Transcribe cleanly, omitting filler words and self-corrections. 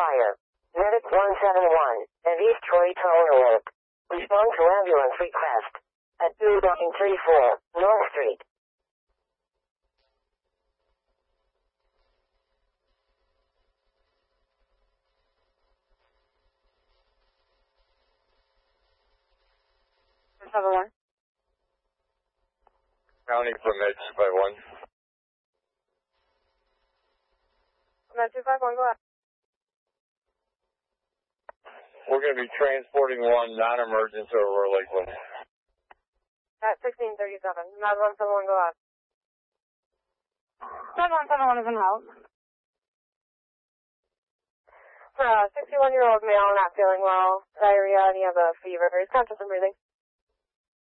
fire. Medic 171 and East Troy Tower Alert. Respond to ambulance request at 234 North Street. County from Med 251. Med 251, go ahead. We're going to be transporting one non-emergent over Lakeland. At 1637. Med 171, go ahead. Med 171 is in route. 61-year-old male, not feeling well. Diarrhea, and he has a fever. He's conscious and breathing.